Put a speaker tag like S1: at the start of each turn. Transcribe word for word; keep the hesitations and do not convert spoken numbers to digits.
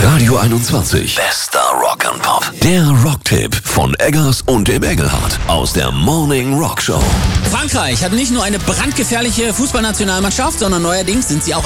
S1: Radio einundzwanzig. Bester Rock'n'Pop. Der Rocktipp von Eggers und dem Engelhardt aus der Morning Rock Show.
S2: Frankreich hat nicht nur eine brandgefährliche Fußballnationalmannschaft, sondern neuerdings sind sie auch